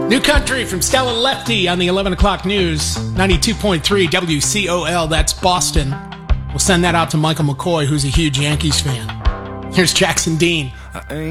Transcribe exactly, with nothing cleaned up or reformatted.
New Country from Stella Lefty on the eleven o'clock news, ninety-two point three W C O L, that's Boston. We'll send that out to Michael McCoy, who's a huge Yankees fan. Here's Jackson Dean.